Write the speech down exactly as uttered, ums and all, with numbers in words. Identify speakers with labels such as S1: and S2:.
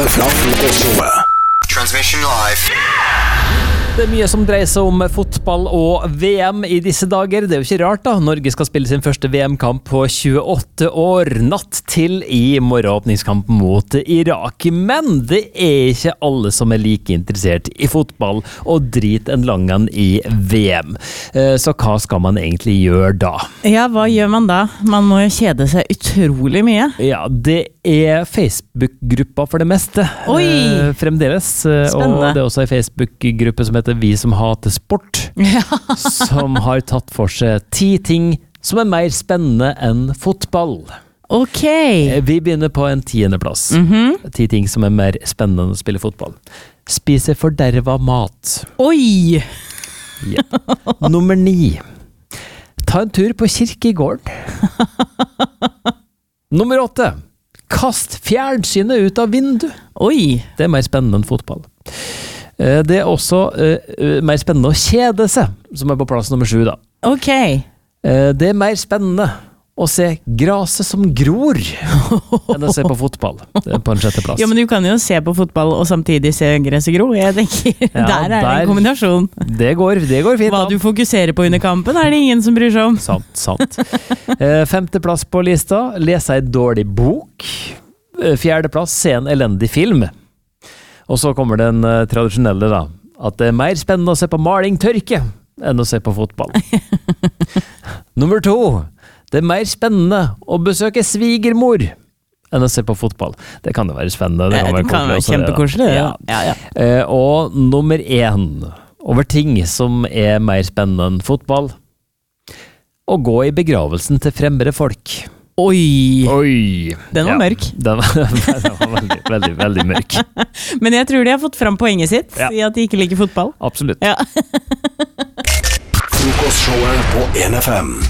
S1: fra Frokostshowet. Transmission live.
S2: Det er mye som dreier seg om fotball og V M i disse dager. Det er jo ikke rart da. Norge skal spille sin første V M-kamp på tjueåtte år. Natt til i morgenåpningskamp mot Irak. Men det er ikke alle som er like interessert i fotball og drit en langan i V M. Så hva skal man egentlig gjøre da?
S3: Ja, hva gjør man da? Man må jo kjede seg utrolig mye.
S2: Ja, det er Facebook-gruppa for det meste.
S3: Oi!
S2: Eh, fremdeles.
S3: Spennende.
S2: Og det er også en Facebook-gruppe som heter Vi som hater sport,
S3: Ja.
S2: som har tatt for seg ti ting som er mer spennende enn fotball.
S3: Ok.
S2: Vi begynner på en tiendeplass.
S3: Mhm.
S2: Ti ting som er mer spennende enn å spille fotball. Spise forderva mat.
S3: Oi!
S2: Ja. Nummer ni. Ta en tur på kirkegården. Nummer åtte. Kast fjernsynet ut av vinduet.
S3: Oi!
S2: Det er mer spennende enn fotball. Eh, Det er også eh, mer spennende å kjede seg, som er på plass nummer sju da.
S3: Ok.
S2: Eh, Det er mer spennende å se graset som gror enn å se på fotball. Det er på en sjette plass.
S3: Ja, men du kan jo se på fotball og samtidig se gresset gro. Jeg tenker,
S2: Ja,
S3: der er det
S2: der-
S3: en kombinasjon.
S2: Det går, det går fint.
S3: Hva
S2: da.
S3: du fokuserer på under kampen er det ingen som bryr seg om.
S2: Sant, sant. Eh, Femteplass på lista, lese en dårlig bok. Eh, Fjerdeplass, se en elendig film. Og så kommer den eh, tradisjonelle da, at det er mer spennende å se på maling tørke enn å se på fotball. Nummer to, det er mer spennende å besøke svigermor enn å se på fotball. Det kan jo være spennende. Det kan være,
S3: Det kan være
S2: koselig også, det da.
S3: kjempekoselig. det.
S2: Ja.
S3: Ja, ja.
S2: Eh, Og nummer én, over ting som er mer spennende enn fotball, å gå i begravelsen til fremmede folk.
S3: Oi!
S2: Oi!
S3: Den var mørk.
S2: Den var, den var veldig, veldig, veldig mørk.
S3: Men jeg tror de har fått fram poenget sitt
S2: Ja.
S3: i at de ikke liker fotball.
S2: Absolutt.
S3: Ja.
S1: Frokostshowet på en F M.